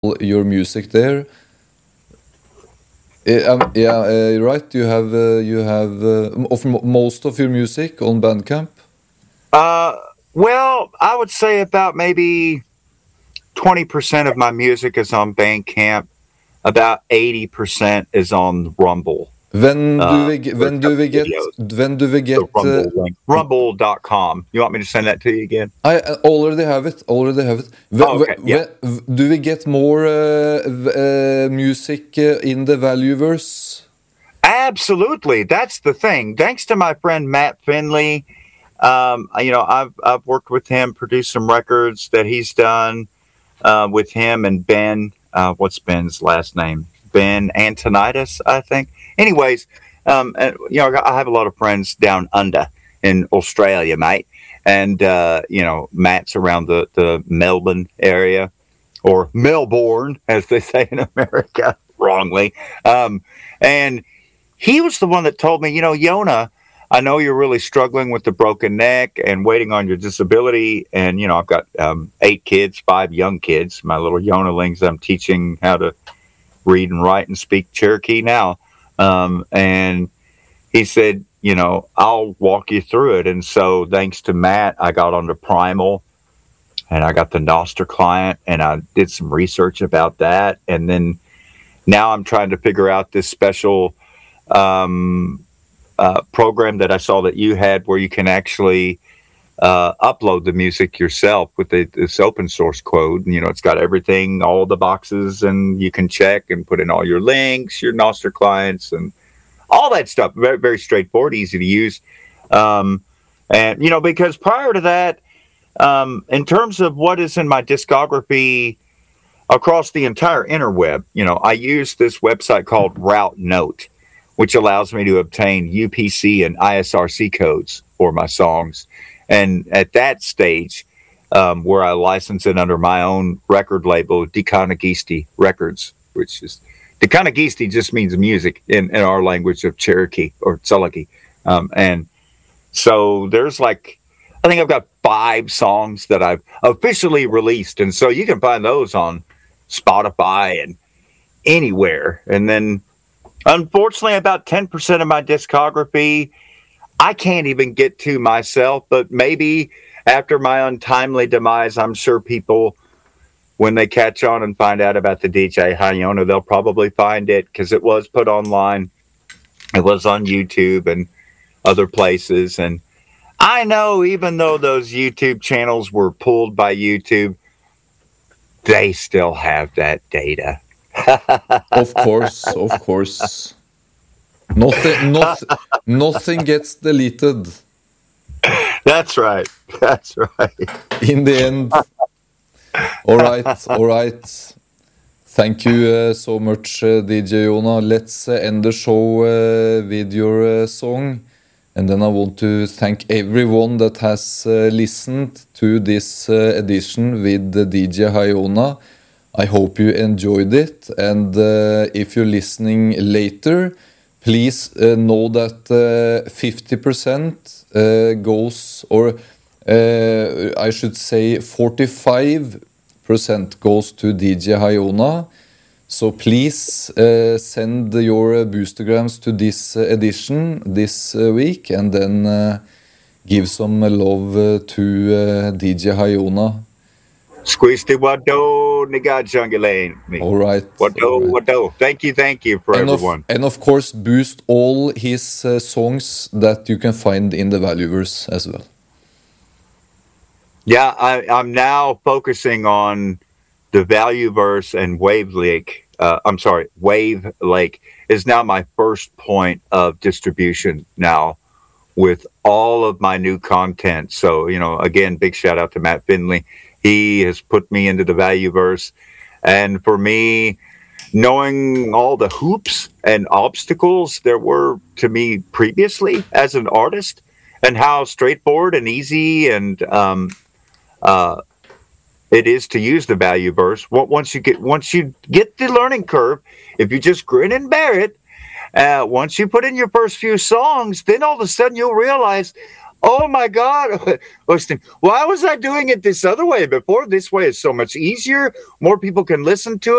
your music there. Yeah, right. Most of your music on Bandcamp. Uh, well, I would say about maybe 20% of my music is on Bandcamp. About 80% is on Rumble. When do we Videos. when do we The get Rumble link. Rumble.com. You want me to send that to you again? I already have it. Oh, okay. Yeah. Do we get more music in the Valueverse? Absolutely. That's the thing. Thanks to my friend Matt Finley. I've worked with him, produced some records that he's done with him and Ben. What's Ben's last name? Ben Antonitis, I think. Anyways, I have a lot of friends down under in Australia, mate. And, Matt's around the Melbourne area, or Melbourne, as they say in America, wrongly. And he was the one that told me, Yona, I know you're really struggling with the broken neck and waiting on your disability. And, I've got 8 kids, 5 young kids, my little Yonalings. I'm teaching how to read and write and speak Cherokee now. And he said, I'll walk you through it. And so thanks to Matt, I got onto Primal and I got the Noster client and I did some research about that. And then now I'm trying to figure out this special program that I saw that you had where you can actually upload the music yourself with this open source code. It's got everything, all the boxes, and you can check and put in all your links, your Noster clients, and all that stuff. Very, very straightforward, easy to use. Because prior to that, in terms of what is in my discography across the entire interweb, I use this website called Route Note, which allows me to obtain UPC and ISRC codes for my songs. And at that stage, where I license it under my own record label, Dekanagisti Records, which is Dekanagisti just means music in our language of Cherokee or Tsulagi. And so there's I think I've got 5 songs that I've officially released. And so you can find those on Spotify and anywhere. And then unfortunately, about 10% of my discography, I can't even get to myself, but maybe after my untimely demise, I'm sure people, when they catch on and find out about the DJ Hayona, they'll probably find it because it was put online. It was on YouTube and other places. And I know even though those YouTube channels were pulled by YouTube, they still have that data. Of course. Nothing gets deleted. That's right. In the end. All right. Thank you so much, DJ Yona. Let's end the show with your song. And then I want to thank everyone that has listened to this edition with DJ Hayona. I hope you enjoyed it. And if you're listening later, please know that 50% goes, or I should say 45% goes to DJ Hayona. So please send your boostergrams to this edition this week, and then give some love to DJ Hayona. Squeeze the wado, nigga jungulane. All right. Wado. Thank you for everyone. And of course, boost all his songs that you can find in the Valueverse as well. Yeah, I'm now focusing on the Valueverse and Wave Lake. Wave Lake is now my first point of distribution now with all of my new content. So, again, big shout out to Matt Finley. He has put me into the Valueverse. And for me, knowing all the hoops and obstacles there were to me previously as an artist, and how straightforward and easy and it is to use the Valueverse. Once you get the learning curve, if you just grin and bear it, once you put in your first few songs, then all of a sudden you'll realize, oh my God, why was I doing it this other way before? This way is so much easier. More people can listen to it.